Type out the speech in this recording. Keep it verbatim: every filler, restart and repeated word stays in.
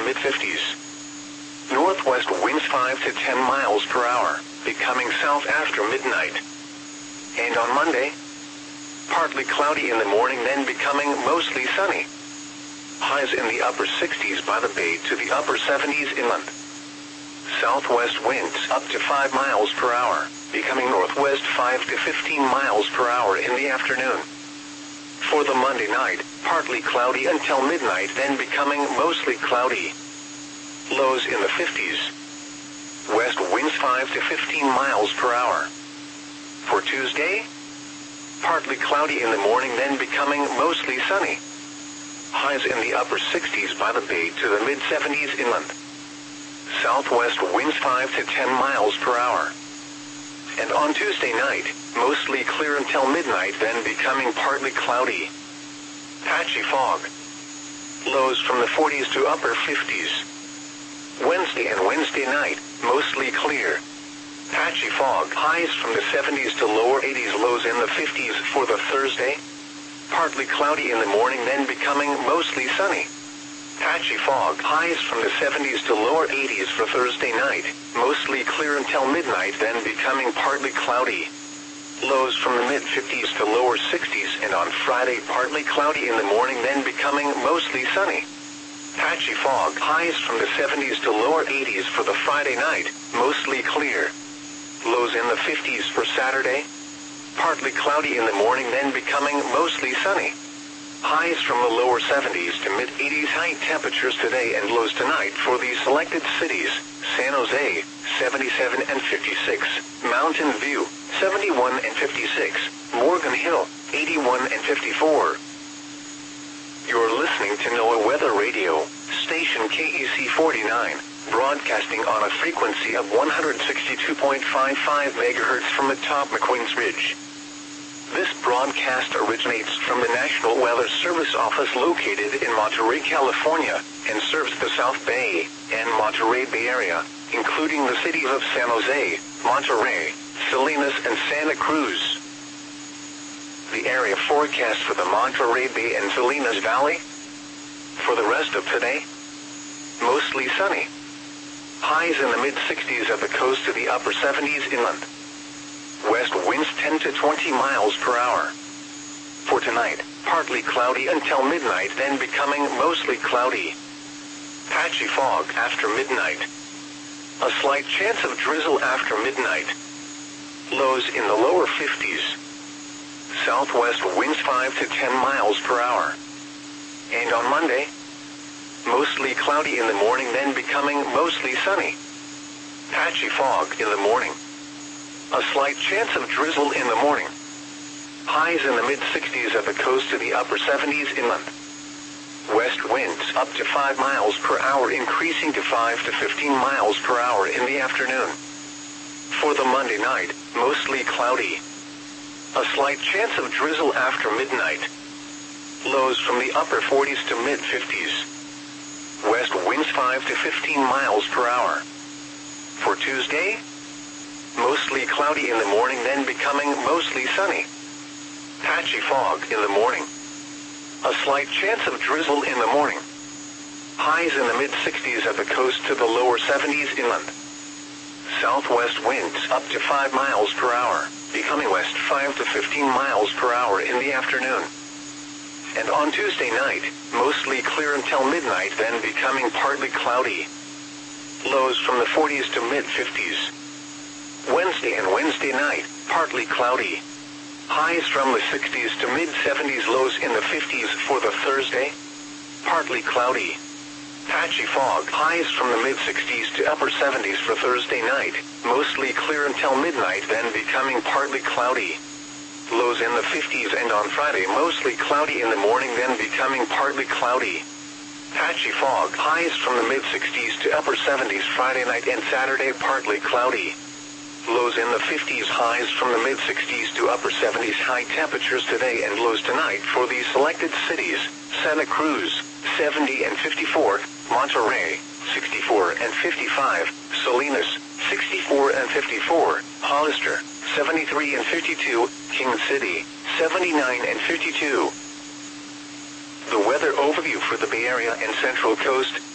mid fifties. Northwest winds five to ten miles per hour, becoming south after midnight. And on Monday, partly cloudy in the morning, then becoming mostly sunny. Highs in the upper sixties by the Bay to the upper seventies inland. Southwest winds up to five miles per hour, becoming northwest five to fifteen miles per hour in the afternoon. For the Monday night, partly cloudy until midnight, then becoming mostly cloudy. Lows in the fifties. West winds five to fifteen miles per hour. For Tuesday, partly cloudy in the morning, then becoming mostly sunny. Highs in the upper sixties by the Bay to the mid seventies inland. Southwest winds five to ten miles per hour. And on Tuesday night, mostly clear until midnight, then becoming partly cloudy. Patchy fog. Lows from the forties to upper fifties. Wednesday and Wednesday night, mostly clear. Patchy fog. Highs from the seventies to lower eighties, lows in the fifties for the Thursday. Partly cloudy in the morning, then becoming mostly sunny. Patchy fog. Highs from the seventies to lower eighties for Thursday night, mostly clear until midnight, then becoming partly cloudy. Lows from the mid fifties to lower sixties, and on Friday partly cloudy in the morning, then becoming mostly sunny. Patchy fog. Highs from the seventies to lower eighties for the Friday night, mostly clear. Lows in the fifties for Saturday. Partly cloudy in the morning, then becoming mostly sunny. Highs from the lower seventies to mid eighties. High temperatures today and lows tonight for the selected cities: San Jose, seventy-seven and fifty-six, Mountain View, seventy-one and fifty-six, Morgan Hill, eighty-one and fifty-four. You're listening to NOAA Weather Radio, station K E C forty-nine, broadcasting on a frequency of one hundred sixty-two point five five megahertz from atop McQueen's Ridge. This broadcast originates from the National Weather Service office located in Monterey, California, and serves the South Bay and Monterey Bay Area, including the cities of San Jose, Monterey, Salinas, and Santa Cruz. The area forecast for the Monterey Bay and Salinas Valley. For the rest of today, mostly sunny. Highs in the mid sixties at the coast to the upper seventies inland. West winds ten to twenty miles per hour. For tonight, partly cloudy until midnight, then becoming mostly cloudy. Patchy fog after midnight. A slight chance of drizzle after midnight. Lows in the lower fifties. Southwest winds five to ten miles per hour. And on Monday, mostly cloudy in the morning, then becoming mostly sunny. Patchy fog in the morning. A slight chance of drizzle in the morning. Highs in the mid sixties at the coast to the upper seventies inland. West winds up to five miles per hour, increasing to five to fifteen miles per hour in the afternoon. For the Monday night, mostly cloudy. A slight chance of drizzle after midnight. Lows from the upper forties to mid fifties. West winds five to fifteen miles per hour. For Tuesday, mostly cloudy in the morning, then becoming mostly sunny. Patchy fog in the morning. A slight chance of drizzle in the morning. Highs in the mid sixties at the coast to the lower seventies inland. Southwest winds up to five miles per hour, becoming west five to fifteen miles per hour in the afternoon. And on Tuesday night, mostly clear until midnight, then becoming partly cloudy. Lows from the forties to mid fifties. Wednesday and Wednesday night, partly cloudy. Highs from the sixties to mid seventies, lows in the fifties for the Thursday. Partly cloudy. Patchy fog. Highs from the mid sixties to upper seventies for Thursday night, mostly clear until midnight, then becoming partly cloudy. Lows in the fifties, and on Friday mostly cloudy in the morning, then becoming partly cloudy. Patchy fog. Highs from the mid sixties to upper seventies Friday night and Saturday, partly cloudy. Lows in the fifties, highs from the mid sixties to upper seventies. High temperatures today and lows tonight for the selected cities: Santa Cruz, seventy and fifty-four, Monterey, sixty-four and fifty-five, Salinas, sixty-four and fifty-four, Hollister, seventy-three and fifty-two, King City, seventy-nine and fifty-two. The weather overview for the Bay Area and Central Coast.